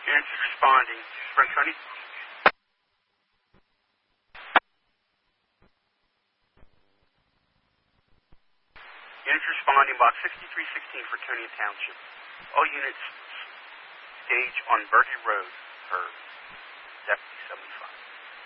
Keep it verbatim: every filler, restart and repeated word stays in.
Units responding. Franconia. Units responding. Box sixty-three sixteen, Franconia Township. All units stage on Bertie Road. Herb.